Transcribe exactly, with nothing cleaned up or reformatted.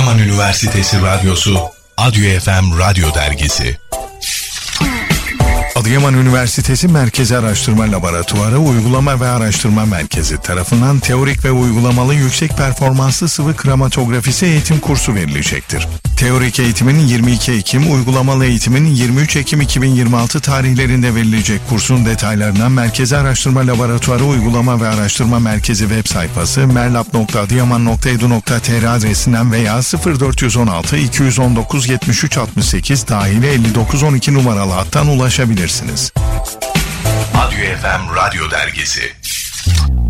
Adıyaman Üniversitesi Radyosu, Adyo F M Radyo Dergisi. Adıyaman Üniversitesi Merkezi Araştırma Laboratuvarı Uygulama ve Araştırma Merkezi tarafından teorik ve uygulamalı yüksek performanslı sıvı kromatografisi eğitim kursu verilecektir. Teorik eğitimin yirmi iki Ekim, uygulamalı eğitimin yirmi üç Ekim iki bin yirmi altı tarihlerinde verilecek kursun detaylarına Merkezi Araştırma Laboratuvarı Uygulama ve Araştırma Merkezi web sayfası merlab nokta adıyaman nokta edu nokta tr adresinden veya sıfır dört yüz on altı iki yüz on dokuz yetmiş üç altmış sekiz dahili elli dokuz on iki numaralı hattan ulaşabilirsiniz. Adyo F M Radyo Dergisi.